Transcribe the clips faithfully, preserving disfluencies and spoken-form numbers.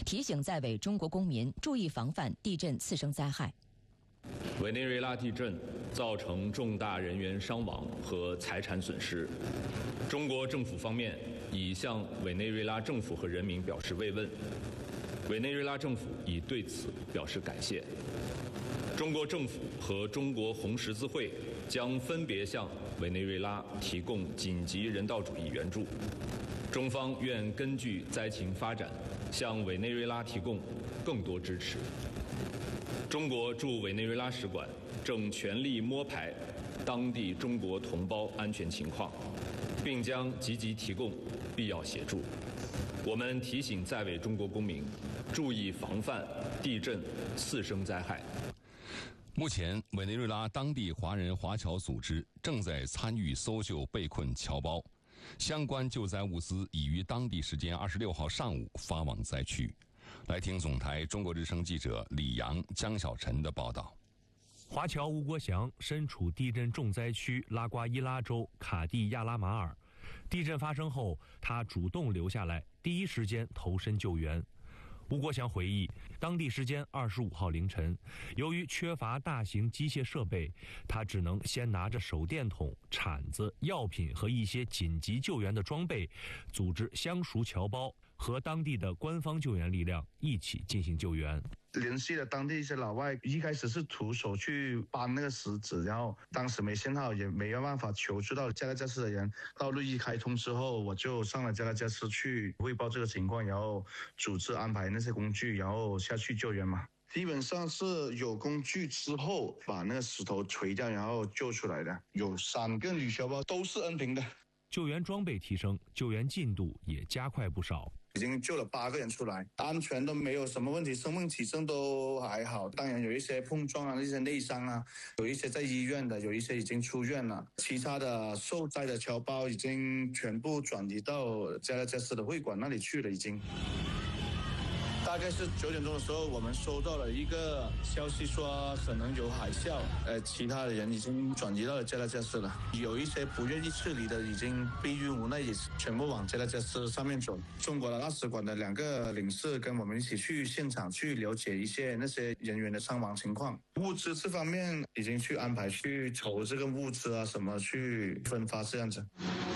提醒在委中国公民注意防范地震次生灾害。 委内瑞拉地震造成重大人员伤亡和财产损失，中国政府方面已向委内瑞拉政府和人民表示慰问，委内瑞拉政府已对此表示感谢。中国政府和中国红十字会将分别向委内瑞拉提供紧急人道主义援助，中方愿根据灾情发展，向委内瑞拉提供更多支持。中国驻委内瑞拉使馆正全力摸排当地中国同胞安全情况，并将积极提供必要协助。我们提醒在委中国公民注意防范地震次生灾害。 目前，委内瑞拉当地华人华侨组织正在参与搜救被困侨胞，相关救灾物资已于当地时间二十六号上午发往灾区。来听总台中国之声记者李阳、江小晨的报道。 华侨吴国祥身处地震重灾区拉瓜伊拉州卡地亚拉马尔，地震发生后，他主动留下来，第一时间投身救援。吴国祥回忆，当地时间二十五号凌晨，由于缺乏大型机械设备，他只能先拿着手电筒、铲子、药品和一些紧急救援的装备，组织相熟侨胞和当地的官方救援力量一起进行救援。 联系了当地一些老外，一开始是徒手去搬那个石子，然后当时没信号，也没有办法求助到加拉加斯的人。到路一开通之后，我就上了加拉加斯去汇报这个情况，然后组织安排那些工具，然后下去救援嘛。基本上是有工具之后把那个石头锤掉，然后救出来的。有三个女侨胞都是恩平的。 救援装备提升，救援进度也加快不少。 已经救了八个人出来，安全都没有什么问题，生命体征都还好。当然有一些碰撞啊，一些内伤啊，有一些在医院的，有一些已经出院了。其他的受灾的侨胞已经全部转移到加拉加斯的会馆那里去了，已经。大概是九点钟的时候，我们收到了一个消息说可能有海啸，呃，其他的人已经转移到了加拉加斯了。有一些不愿意撤离的，已经逼于无奈，也全部往加拉加斯上面走。中国的大使馆的两个领事跟我们一起去现场去了解一些那些人员的伤亡情况。物资这方面已经去安排去筹这个物资啊，什么去分发这样子。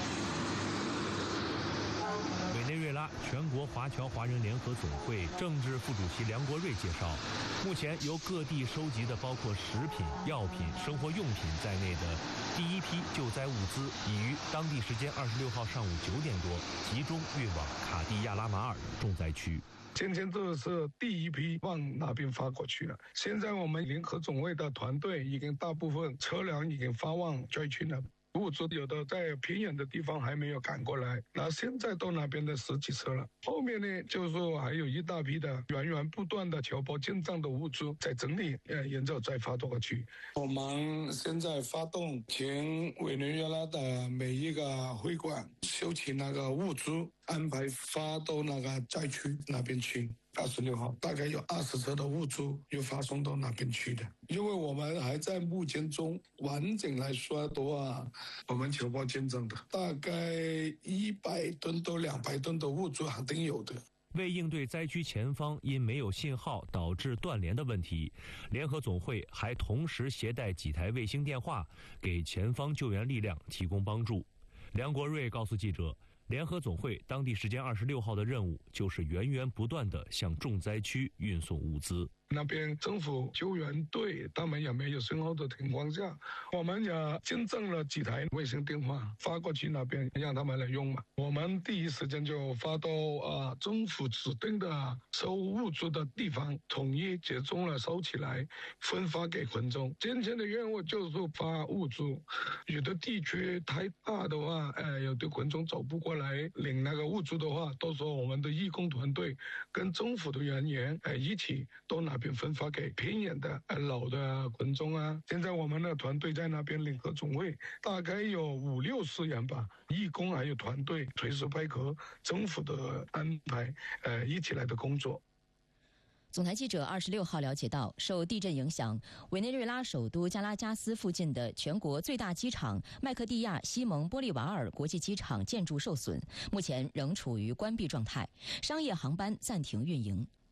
委内瑞拉全国华侨华人联合总会政治副主席梁国瑞介绍，目前由各地收集的包括食品、药品、生活用品在内的第一批救灾物资，已于当地时间二十六号上午九点多集中运往卡地亚拉马尔的重灾区。 今天这是第一批往那边发过去了。现在我们联合总会的团队已经大部分车辆已经发往灾区了。物资有的在偏远的地方还没有赶过来，那现在到那边的十几车了。后面呢，就是说还有一大批的源源不断的侨胞进账的物资在整理，呃，然后再发过去。我们现在发动全委内瑞拉的每一个会馆收集那个物资，安排发到那个灾区那边去。二十六号大概有二十车的物资又发送到那边去的，因为我们还在募捐中，完整来说的话，我们侨胞捐赠的大概一百吨到两百吨的物资肯定有的。 为应对灾区前方因没有信号导致断联的问题，联合总会还同时携带几台卫星电话给前方救援力量提供帮助。梁国瑞告诉记者，联合总会当地时间二十六号的任务就是源源不断地向重灾区运送物资。 那边政府救援队他们也没有信号的情况下，我们也捐赠了几台卫星电话发过去那边让他们来用嘛。我们第一时间就发到啊、呃、政府指定的收物资的地方，统一集中了收起来，分发给群众。今天的任务就是发物资，有的地区太大的话，呃，有的群众走不过来领那个物资的话，到时候我们的义工团队跟政府的人员呃一起到那边分发给偏远的呃老的群众啊。现在我们的团队在那边联合总会大概有五六十人吧，义工还有团队随时配合政府的安排，呃一起来的工作。 总台记者二十六号了解到，受地震影响，委内瑞拉首都加拉加斯附近的全国最大机场麦克蒂亚西蒙波利瓦尔国际机场建筑受损，目前仍处于关闭状态，商业航班暂停运营。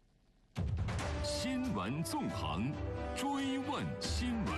新闻纵横，追问新闻。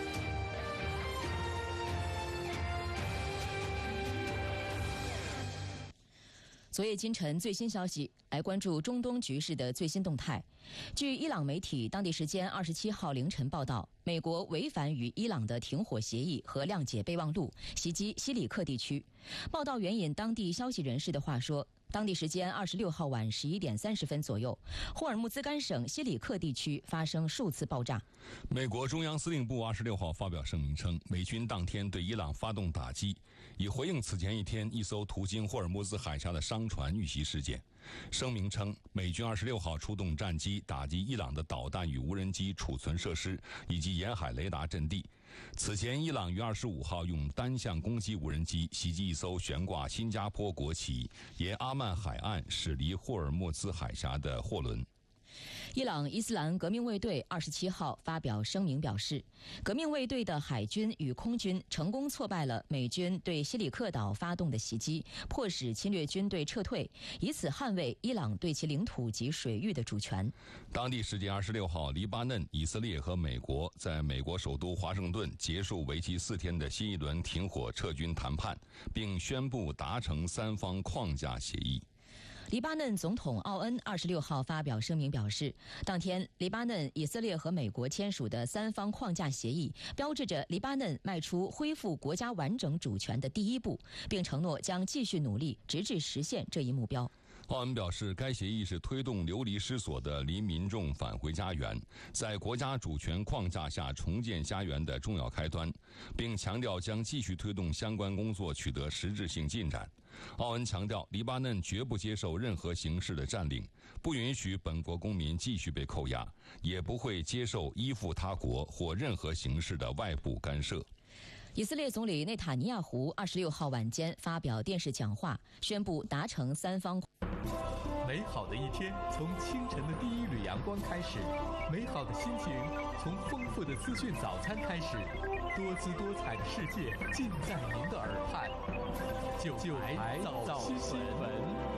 昨夜今晨最新消息，来关注中东局势的最新动态。据伊朗媒体当地时间二十七号凌晨报道，美国违反与伊朗的停火协议和谅解备忘录，袭击西里克地区。报道援引当地消息人士的话说，当地时间二十六号晚十一点三十分左右，霍尔木兹干省西里克地区发生数次爆炸。 美国中央司令部二十六号发表声明称，美军当天对伊朗发动打击，以回应此前一天一艘途经霍尔木兹海峡的商船遇袭事件。声明称，美军二十六号出动战机打击伊朗的导弹与无人机储存设施以及沿海雷达阵地。此前，伊朗于二十五号用单向攻击无人机袭击一艘悬挂新加坡国旗沿阿曼海岸驶离霍尔木兹海峡的货轮。 伊朗伊斯兰革命卫队二十七号发表声明表示，革命卫队的海军与空军成功挫败了美军对西里克岛发动的袭击，迫使侵略军队撤退，以此捍卫伊朗对其领土及水域的主权。 当地时间二十六号，黎巴嫩、以色列和美国在美国首都华盛顿结束为期四天的新一轮停火撤军谈判，并宣布达成三方框架协议。 黎巴嫩总统奥恩二十六号发表声明表示，当天黎巴嫩、以色列和美国签署的三方框架协议，标志着黎巴嫩迈出恢复国家完整主权的第一步，并承诺将继续努力，直至实现这一目标。 奥恩表示，该协议是推动流离失所的黎民众返回家园，在国家主权框架下重建家园的重要开端，并强调将继续推动相关工作取得实质性进展。奥恩强调，黎巴嫩绝不接受任何形式的占领，不允许本国公民继续被扣押，也不会接受依附他国或任何形式的外部干涉。 以色列总理内塔尼亚胡二十六号晚间发表电视讲话，宣布达成三方。 美好的一天从清晨的第一缕阳光开始，美好的心情从丰富的资讯早餐开始，多姿多彩的世界尽在您的耳畔。九台早新闻，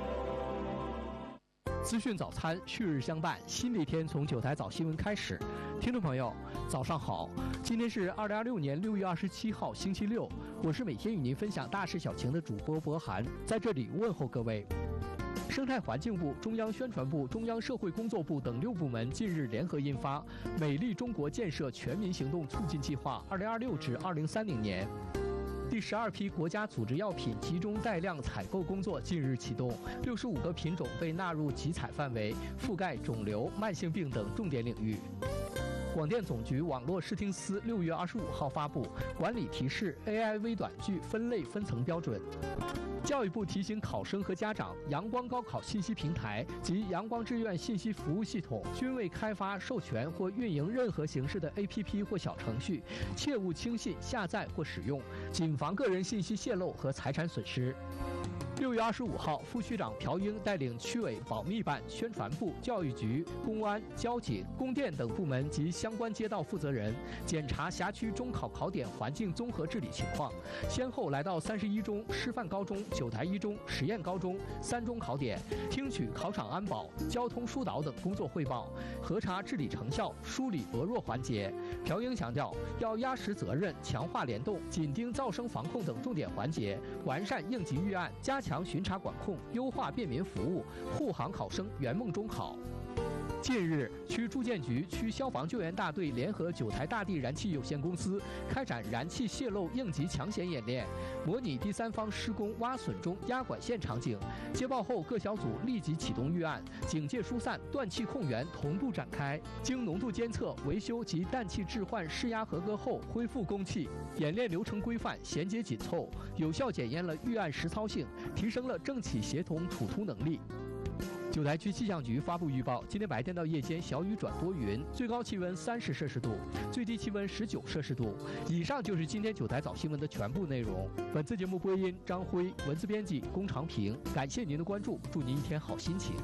资讯早餐旭日相伴，新的一天从九台早新闻开始。听众朋友，早上好！今天是二零二六年六月二十七号，星期六。我是每天与您分享大事小情的主播博涵，在这里问候各位。生态环境部、中央宣传部、中央社会工作部等六部门近日联合印发《美丽中国建设全民行动促进计划（二零二六至二零三零年）》。第十二批国家组织药品集中带量采购工作近日启动，六十五个品种被纳入集采范围，覆盖肿瘤、慢性病等重点领域。广电总局网络视听司六月二十五号发布《管理提示 A I 微短句分类分层标准》。教育部提醒考生和家长，阳光高考信息平台及阳光志愿信息服务系统均未开发、授权或运营任何形式的 A P P 或小程序，切勿轻信、下载或使用，谨防个人信息泄露和财产损失。六月二十五号，副区长朴英带领区委保密办、宣传部、教育局、公安、交警、供电等部门及相关街道负责人检查辖区中考考点环境综合治理情况，先后来到三十一中、师范高中、九台一中、实验高中三中考点，听取考场安保、交通疏导等工作汇报，核查治理成效，梳理薄弱环节。朴英强调，要压实责任，强化联动，紧盯噪声防控等重点环节，完善应急预案，加强巡查管控，优化便民服务，护航考生圆梦中考。近日，区住建局、区消防救援大队联合九台大地燃气有限公司开展燃气泄漏应急抢险演练，模拟第三方施工挖损中压管线场景。接报后，各小组立即启动预案，警戒疏散、断气控员同步展开。经浓度监测、维修及氮气置换试压合格后，恢复供气。演练流程规范、衔接紧凑，有效检验了预案实操性，提升了政企协同处突能力。九台区气象局发布预报，今天白天到夜间小雨转多云，最高气温三十摄氏度，最低气温十九摄氏度。以上就是今天九台早新闻的全部内容。本次节目播音张辉，文字编辑龚长平。感谢您的关注，祝您一天好心情。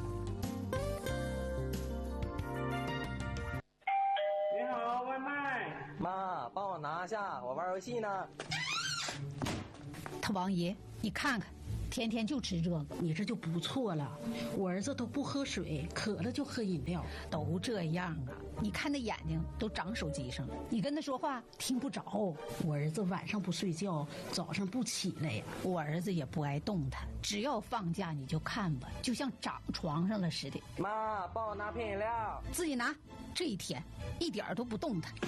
你好，外卖。 妈，帮我拿下，我玩游戏呢。 他王爷，你看看。 天天就吃这个，你这就不错了。我儿子都不喝水，渴了就喝饮料，都这样啊。你看那眼睛都长手机上了，你跟他说话听不着。我儿子晚上不睡觉，早上不起来呀。我儿子也不爱动弹，只要放假你就看吧，就像长床上了似的。 妈，帮我拿瓶饮料。 自己拿。这一天一点都不动弹。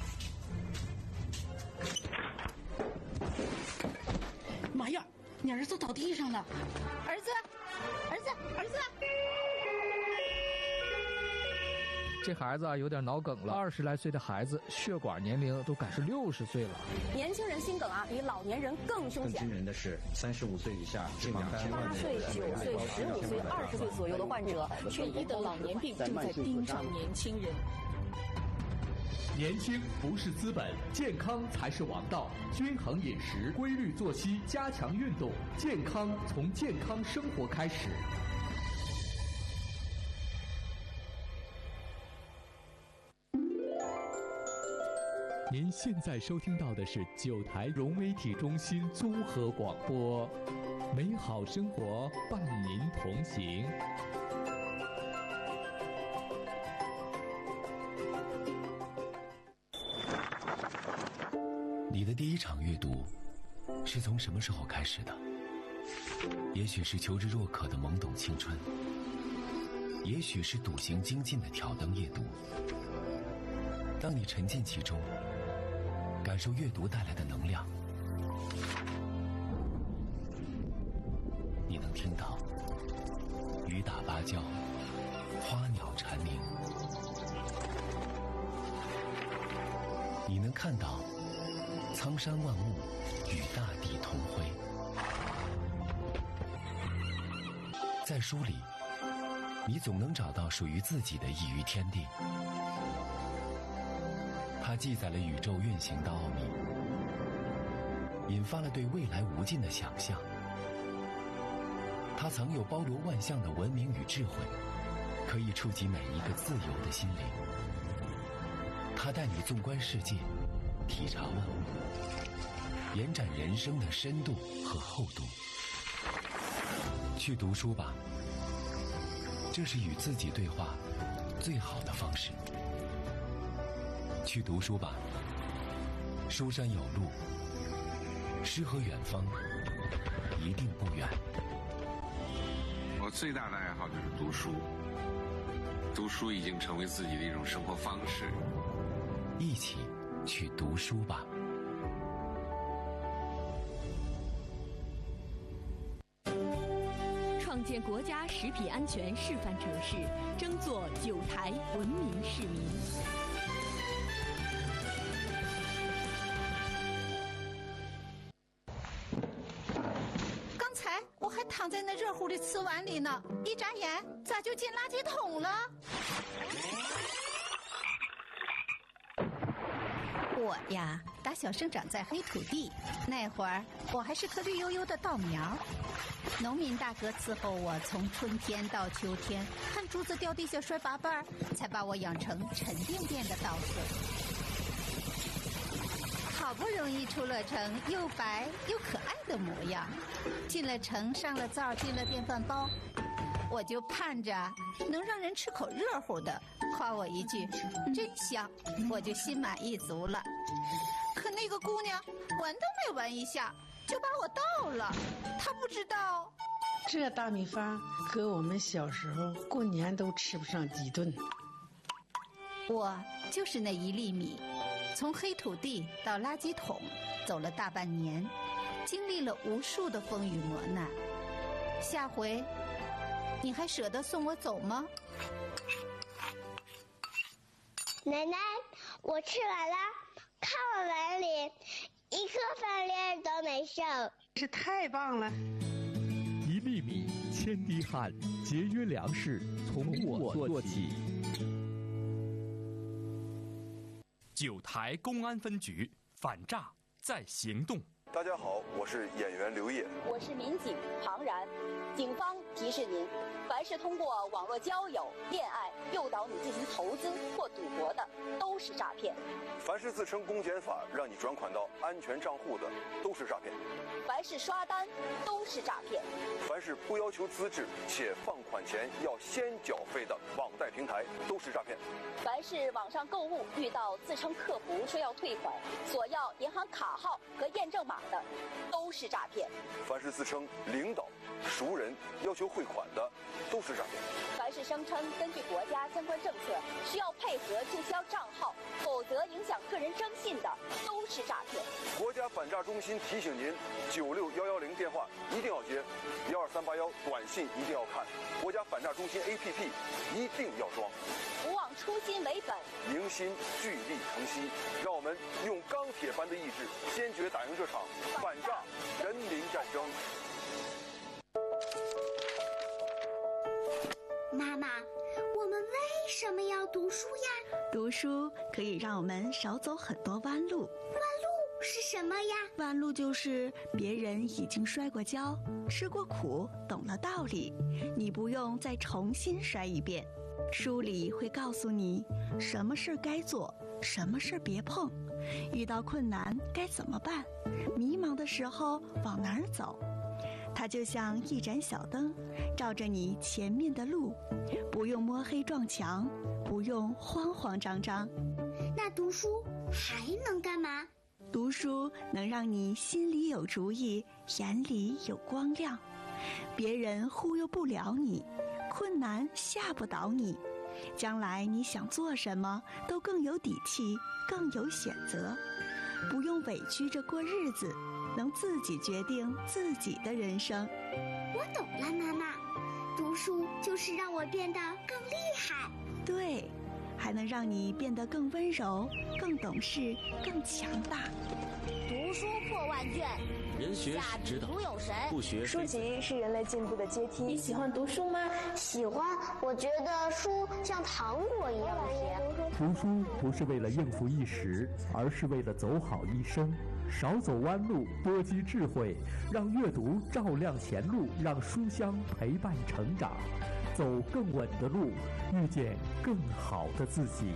妈呀，你儿子倒地上了！儿子，儿子，儿子！ 这孩子啊有点脑梗了，二十来岁的孩子，血管年龄都赶是六十岁了。 年轻人心梗啊，比老年人更凶险。 更惊人的是，三十五岁以下近两千万八岁、九岁、十五岁、二十岁左右的患者，缺一的老年病正在盯上年轻人。 年轻不是资本，健康才是王道。均衡饮食、规律作息、加强运动，健康从健康生活开始。您现在收听到的是九台融媒体中心综合广播，美好生活伴您同行。 你的第一场阅读是从什么时候开始的？也许是求知若渴的懵懂青春，也许是笃行精进的挑灯夜读。当你沉浸其中，感受阅读带来的能量，你能听到雨打芭蕉，花鸟蝉鸣，你能看到苍山万物与大地同辉。在书里，你总能找到属于自己的一隅天地。它记载了宇宙运行的奥秘，引发了对未来无尽的想象。它藏有包罗万象的文明与智慧，可以触及每一个自由的心灵。它带你纵观世界，体察万物，延展人生的深度和厚度。去读书吧，这是与自己对话最好的方式。去读书吧，书山有路，诗和远方一定不远。 我最大的爱好就是读书，读书已经成为自己的一种生活方式。 一起去读书吧。 创建国家食品安全示范城市，争做九台文明市民。 刚才我还躺在那热乎的瓷碗里呢，一眨眼咋就进垃圾桶了？我呀，打小生长在黑土地，那会儿我还是颗绿油油的稻苗。农民大哥伺候我从春天到秋天，看竹子掉地下摔八瓣，才把我养成沉甸甸的稻穗。好不容易出了城，又白又可爱的模样。进了城，上了灶，进了电饭煲，我就盼着能让人吃口热乎的，夸我一句真香，我就心满意足了。可那个姑娘闻都没闻一下就把我倒了，她不知道这大米饭和我们小时候过年都吃不上几顿。 我就是那一粒米，从黑土地到垃圾桶走了大半年，经历了无数的风雨磨难。下回你还舍得送我走吗？ 奶奶，我吃完了，看我碗里一颗饭粒都没剩， 这太棒了！ 一粒米，千滴汗，节约粮食，从我做起。 九台公安分局反诈在行动。 大家好，我是演员刘烨。 我是民警庞然。警方提示您，凡是通过网络交友、恋爱诱导你进行投资或赌博的，都是诈骗。 凡是自称公检法让你转款到安全账户的，都是诈骗。 凡是刷单，都是诈骗。 凡是不要求资质且放款前要先缴费的网贷平台，都是诈骗。 凡是网上购物遇到自称客服说要退款，索要银行卡号和验证码的，都是诈骗。 凡是自称领导、熟人要求汇款的，都是诈骗。 凡是声称根据国家相关政策需要配合注销账号，否则影响个人征信的，都是诈骗。 国家反诈中心提醒您：九六幺幺零电话一定要接，幺二三八幺短信一定要看，国家反诈中心 A P P 一定要装。 不忘初心为本， 凝心聚力成溪，让我们用钢铁般的意志，坚决打赢这场反诈人民战争。 妈妈，我们为什么要读书呀？ 读书可以让我们少走很多弯路。 弯路是什么呀？ 弯路就是别人已经摔过跤、吃过苦、懂了道理，你不用再重新摔一遍。书里会告诉你什么事该做，什么事别碰，遇到困难该怎么办，迷茫的时候往哪儿走。它就像一盏小灯，照着你前面的路，不用摸黑撞墙，不用慌慌张张。 那读书还能干嘛？ 读书能让你心里有主意，眼里有光亮，别人忽悠不了你，困难吓不倒你，将来你想做什么都更有底气，更有选择，不用委屈着过日子，能自己决定自己的人生。 我懂了，妈妈，读书就是让我变得更厉害。 对，还能让你变得更温柔、更懂事、更强大。 读书破万卷， 人学是指导， 如有神。 不学书籍是人类进步的阶梯。 你喜欢读书吗？ 喜欢，我觉得书像糖果一样甜。 读书不是为了应付一时，而是为了走好一生。少走弯路，多积智慧，让阅读照亮前路，让书香陪伴成长，走更稳的路，遇见更好的自己。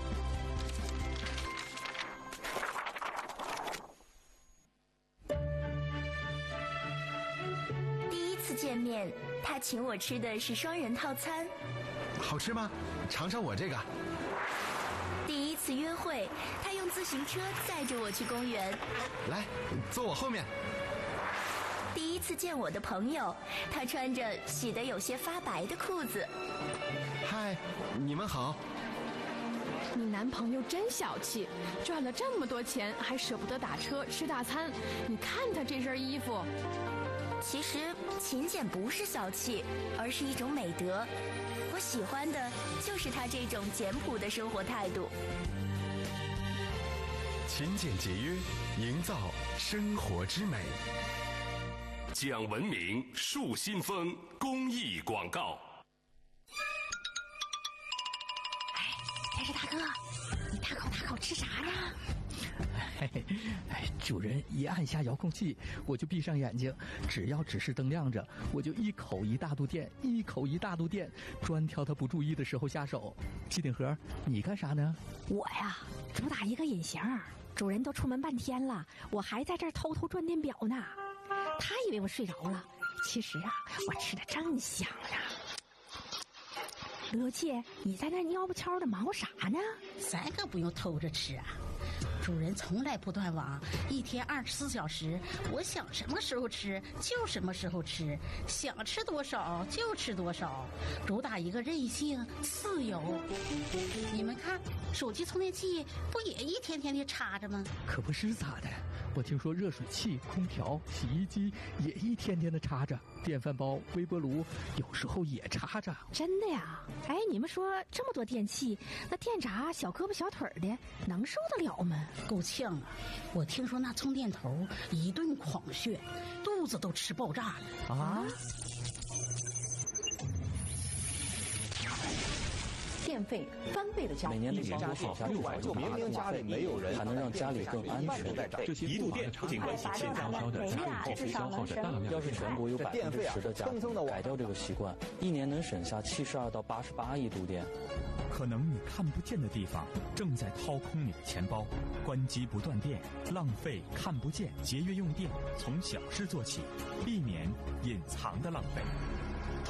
第一次见面，他请我吃的是双人套餐。 好吃吗？尝尝我这个。 第一次约会，他用自行车载着我去公园。 来，坐我后面。 第一次见我的朋友，他穿着洗得有些发白的裤子。 嗨，你们好。 你男朋友真小气，赚了这么多钱还舍不得打车吃大餐。你看他这身衣服。 其实勤俭不是小气，而是一种美德。我喜欢的就是他这种简朴的生活态度。 勤俭节约，营造生活之美。 讲文明树新风公益广告。 哎，电视大哥，你大口大口吃啥呢？ 嘿嘿，哎，主人一按下遥控器，我就闭上眼睛，只要指示灯亮着，我就一口一大肚电，一口一大肚电，专挑他不注意的时候下手。机顶盒，你干啥呢？ 我呀，主打一个隐形，主人都出门半天了，我还在这儿偷偷转电表呢。他以为我睡着了，其实啊，我吃的正香呢。乐姐，你在那蔫不悄的忙啥呢？ 咱可不用偷着吃啊。主人从来不断网，一天二十四小时，我想什么时候吃就什么时候吃，想吃多少就吃多少，主打一个任性自由。你们看，手机充电器不也一天天的插着吗？ 可不是咋的，我听说热水器、空调、洗衣机也一天天的插着，电饭煲、微波炉有时候也插着。 真的呀？哎，你们说这么多电器，那电闸小胳膊小腿的能受得了吗？ 够呛啊！我听说那充电头一顿狂炫，肚子都吃爆炸了啊！ 电费翻倍的加， 每年的家电下六百就明明家里没有人，还能让家里更安全。 这些一度电不仅关系欠悄悄的家用耗费消耗的大量。 要是全国有百分之十的家庭改掉这个习惯，一年能省下七十二到八十八亿度电。 可能你看不见的地方正在掏空你的钱包。关机不断电，浪费看不见，节约用电，从小事做起，避免隐藏的浪费。